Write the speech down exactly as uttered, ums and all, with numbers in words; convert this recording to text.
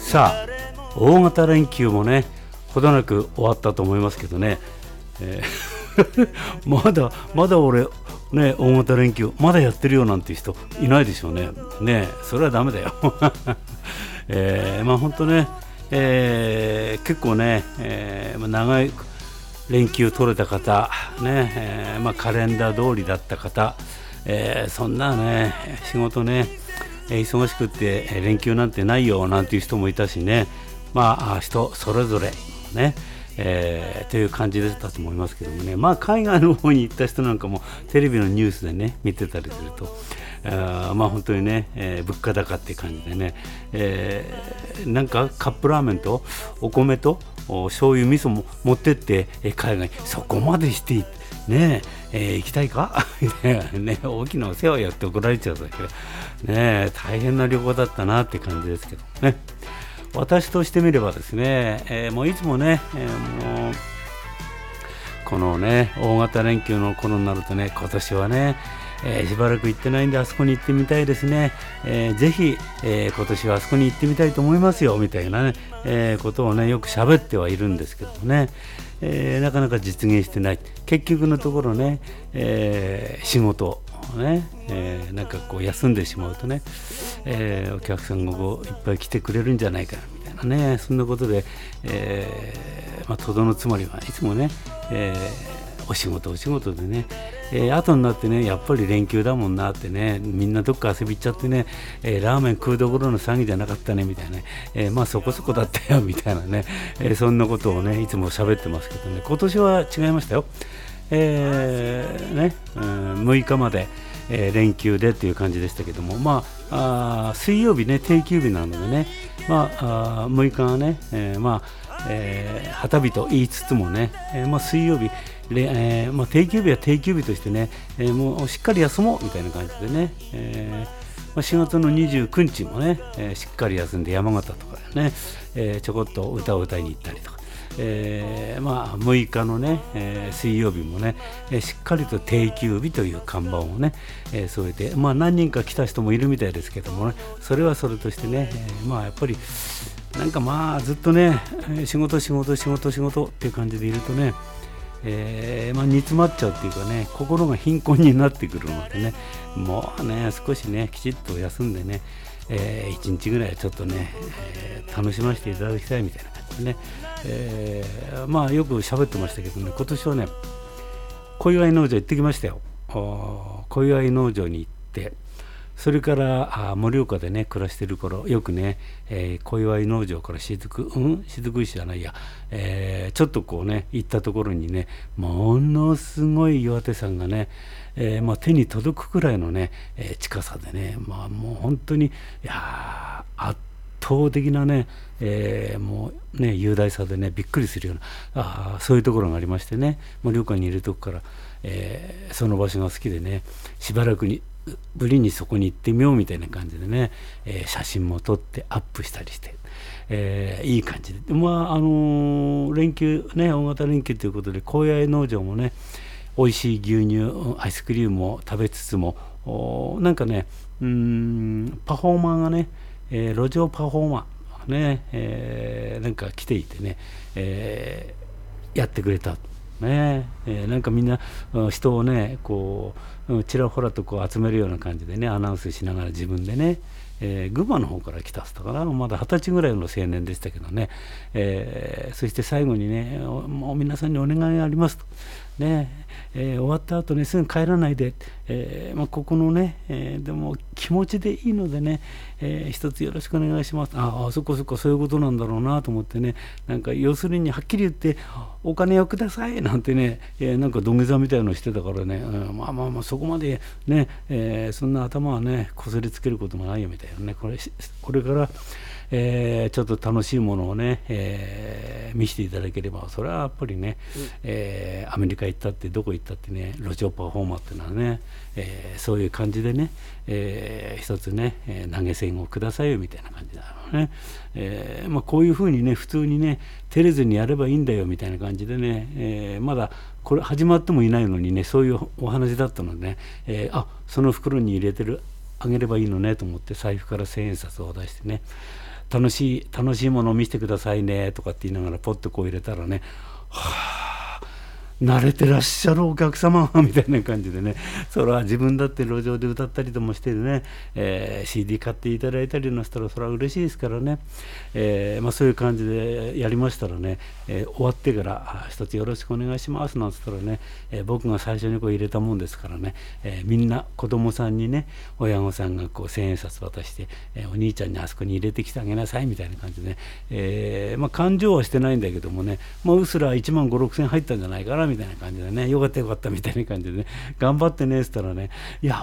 さあ大型連休もねほどなく終わったと思いますけどね、えー、まだまだ俺ね大型連休まだやってるよなんていう人いないでしょうね。ねそれはダメだよ、えー、まあ本当ね、えー、結構ね、えー、長い連休取れた方ね、えーまあ、カレンダー通りだった方、えー、そんなね仕事ね忙しくって連休なんてないよなんていう人もいたしね、まあ人それぞれね、えー、という感じだったと思いますけどもね、まあ海外の方に行った人なんかもテレビのニュースでね見てたりすると、あまあ本当にね、えー、物価高って感じでね、えー、なんかカップラーメンとお米とお醤油味噌も持ってって、えー、海外そこまでしてねえー、行きたいかね、大きなお世話やって怒られちゃうんだけどね、大変な旅行だったなって感じですけどね。私としてみればですね、えー、もういつもね、えー、もうこのね大型連休の頃になるとね、今年はね、えー、しばらく行ってないんであそこに行ってみたいですね、えー、ぜひ、えー、今年はあそこに行ってみたいと思いますよみたいなね、えー、ことをねよく喋ってはいるんですけどもね、えー、なかなか実現してない。結局のところね、えー、仕事をね、えー、なんかこう休んでしまうとね、えー、お客さんがこういっぱい来てくれるんじゃないかみたいなね、そんなことで、えーまあ、とどのつまりはいつもね、えー、お仕事お仕事でね、えー、後になってねやっぱり連休だもんなってね、みんなどっか遊び行っちゃってね、えー、ラーメン食うどころの詐欺じゃなかったねみたいなね、えー、まあそこそこだったよみたいなね、えー、そんなことをねいつも喋ってますけどね、今年は違いましたよ。えーねうん、むいかまで、えー、連休でっていう感じでしたけども、まあ、あ水曜日ね定休日なのでね、まあ、あむいかはね、えー、まあ、えー、旗日と言いつつもね、えーまあ、水曜日、えーまあ、定休日は定休日としてね、えー、もうしっかり休もうみたいな感じでね、えーまあ、しがつのにじゅうくにちもね、えー、しっかり休んで山形とかでね、えー、ちょこっと歌を歌いに行ったりとか、えーまあ、むいかのね、えー、水曜日もね、えー、しっかりと定休日という看板をね、えー、添えて、まあ、何人か来た人もいるみたいですけどもね、それはそれとしてね、えー、まあやっぱりなんかまあずっとね仕事仕事仕事仕事っていう感じでいるとね、えーまあ、煮詰まっちゃうっていうかね、心が貧困になってくるのでね、もうね少しねきちっと休んでね、えー、いちにちぐらいはちょっとね、えー、楽しませていただきたいみたいな感じでね、えー、まあよく喋ってましたけどね、今年はね小祝農場行ってきましたよ。小祝農場に行って、それから盛岡でね暮らしてる頃よくね、えー、小祝農場から雫うん雫石じゃないや、えー、ちょっとこうね行ったところにねものすごい岩手山がね、えーまあ、手に届くくらいのね、えー、近さでね、まあもう本当にいや圧倒的なね、えー、もうね雄大さでねびっくりするようなあそういうところがありましてね、盛岡にいるとこから、えー、その場所が好きでね、しばらくにぶりにそこに行ってみようみたいな感じでね、えー、写真も撮ってアップしたりして、えー、いい感じで、まああのー、連休ね大型連休ということで小祝農場もね美味しい牛乳アイスクリームを食べつつもなんかねうーんパフォーマーがね、えー、路上パフォーマーね、えー、なんか来ていてね、えー、やってくれたねえー、なんかみんな人をねこうちらほらとこう集めるような感じでねアナウンスしながら自分でね、えー、群馬の方から来た人かな、まだはたちぐらいの青年でしたけどね、えー、そして最後にねもう皆さんにお願いがありますとね、えー、終わった後ねすぐ帰らないで、えーまあ、ここのね、えー、でも気持ちでいいのでね、えー、一つよろしくお願いします。ああそこそこそういうことなんだろうなと思ってね、なんか要するにはっきり言ってお金をくださいなんてね、えー、なんか土下座みたいなのしてたからね、うん、まあまあまあそこまでね、えー、そんな頭はねこすりつけることもないよみたいなね、これこれからえー、ちょっと楽しいものをね、えー、見せていただければ、それはやっぱりね、うんえー、アメリカ行ったってどこ行ったってね路上パフォーマーっていうのはね、えー、そういう感じでね、えー、一つね、えー、投げ銭をくださいよみたいな感じだろうね、えーまあ、こういうふうにね普通にね照れずにやればいいんだよみたいな感じでね、えー、まだこれ始まってもいないのにねそういうお話だったのでね、えー、あその袋に入れてるあげればいいのねと思って財布から千円札を出してね楽しい楽しいものを見せてくださいねとかって言いながらポッとこう入れたらね、はあ慣れてらっしゃるお客様みたいな感じでね、それは自分だって路上で歌ったりともしてね、えー、シーディー 買っていただいたりのしたらそれは嬉しいですからね、えーまあ、そういう感じでやりましたらね、えー終わってから一つよろしくお願いしますなんつったらね、えー僕が最初にこう入れたもんですからね、えーみんな子供さんにね親御さんがこう千円札渡して、えーお兄ちゃんにあそこに入れてきてあげなさいみたいな感じでね、えーまあ、勘定はしてないんだけどもね、まあ、うすらいちまんごろくせん入ったんじゃないかなみたいな感じでね、よかったよかったみたいな感じでね、頑張ってねっつったらね、いや